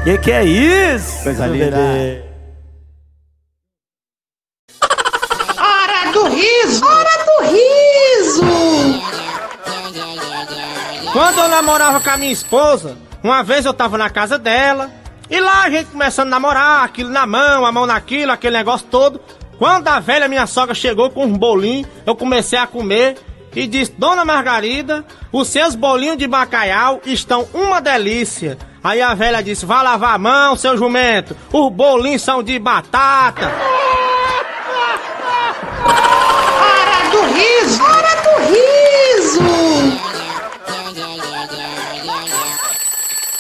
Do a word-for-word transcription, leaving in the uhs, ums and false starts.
Que que é isso? Coisa linda. Hora do riso! Hora do riso! Quando eu namorava com a minha esposa, uma vez eu tava na casa dela, e lá a gente começando a namorar, aquilo na mão, a mão naquilo, aquele negócio todo. Quando a velha minha sogra chegou com uns bolinhos, eu comecei a comer e disse: Dona Margarida, os seus bolinhos de bacalhau estão uma delícia. Aí a velha disse: vá lavar a mão, seu jumento, os bolinhos são de batata. Hora do riso!